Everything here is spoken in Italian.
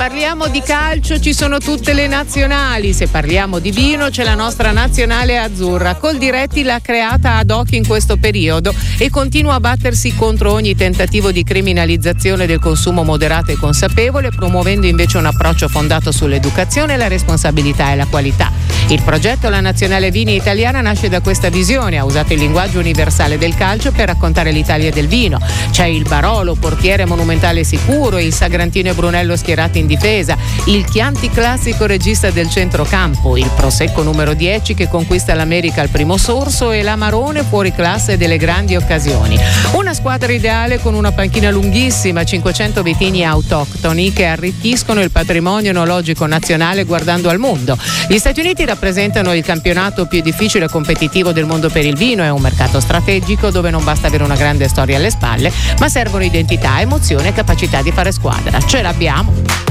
parliamo di calcio ci sono tutte le nazionali, se parliamo di vino c'è la nostra nazionale azzurra. Coldiretti l'ha creata ad hoc in questo periodo e continua a battersi contro ogni tentativo di criminalizzazione del consumo moderato e consapevole, promuovendo invece un approccio fondato sull'educazione, la responsabilità e la qualità. Il progetto La Nazionale Vini Italiana nasce da questa visione, ha usato il linguaggio universale del calcio per raccontare l'Italia del vino. C'è il Barolo, portiere monumentale sicuro, il Sagrantino e Brunello schierati in difesa, il Chianti classico regista del centrocampo, il Prosecco numero 10 che conquista l'America al primo sorso e l'Amarone fuori classe delle grandi occasioni. Una squadra ideale con una panchina lunghissima, 500 vitigni autoctoni che arricchiscono il patrimonio enologico nazionale guardando al mondo. Gli Stati Uniti rappresentano il campionato più difficile e competitivo del mondo per il vino, è un mercato strategico dove non basta avere una grande storia alle spalle, ma servono identità, emozione e capacità di fare squadra. Ce l'abbiamo.